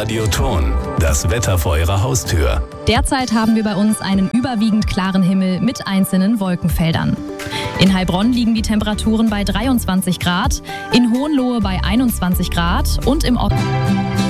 Radioton, das Wetter vor Ihrer Haustür. Derzeit haben wir bei uns einen überwiegend klaren Himmel mit einzelnen Wolkenfeldern. In Heilbronn liegen die Temperaturen bei 23 Grad, in Hohenlohe bei 21 Grad und im Osten